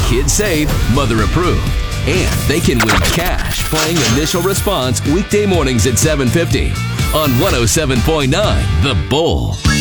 Kids safe, mother approved. And they can win cash playing Initial Response weekday mornings at 7:50 on 107.9 The Bull.